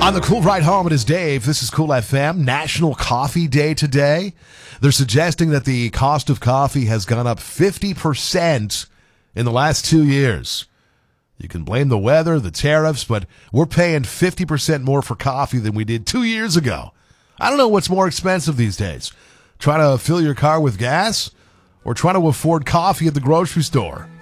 On the Cool Ride Home, it is Dave. This is Cool FM, National Coffee Day today. They're suggesting that the cost of coffee has gone up 50% in the last 2 years. You can blame the weather, the tariffs, but we're paying 50% more for coffee than we did 2 years ago. I don't know what's more expensive these days. Trying to fill your car with gas or trying to afford coffee at the grocery store?